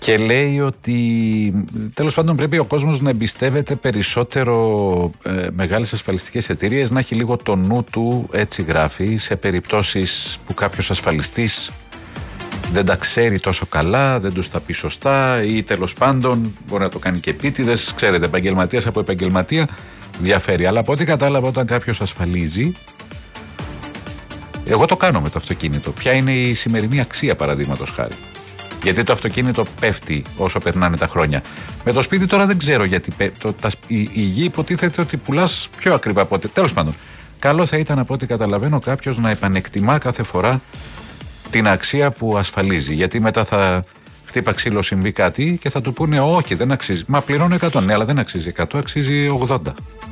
Και λέει ότι τέλος πάντων πρέπει ο κόσμος να εμπιστεύεται περισσότερο μεγάλες ασφαλιστικές εταιρείες, να έχει λίγο το νου του, έτσι γράφει, σε περιπτώσεις που κάποιος ασφαλιστής δεν τα ξέρει τόσο καλά, δεν τους τα πει σωστά ή τέλος πάντων μπορεί να το κάνει και επίτηδες. Ξέρετε, επαγγελματίας από επαγγελματία διαφέρει. Αλλά από ό,τι κατάλαβα, όταν κάποιος ασφαλίζει, εγώ το κάνω με το αυτοκίνητο. Ποια είναι η σημερινή αξία, παραδείγματος χάρη? Γιατί το αυτοκίνητο πέφτει όσο περνάνε τα χρόνια. Με το σπίτι τώρα δεν ξέρω γιατί. Η γη υποτίθεται ότι πουλάς πιο ακριβά από ό,τι. Τέλος πάντων, καλό θα ήταν από ό,τι καταλαβαίνω κάποιος να επανεκτιμά κάθε φορά την αξία που ασφαλίζει. Γιατί μετά θα χτύπα ξύλο, συμβεί κάτι και θα του πούνε όχι, δεν αξίζει. Μα πληρώνω 100, ναι, αλλά δεν αξίζει 100, αξίζει 80.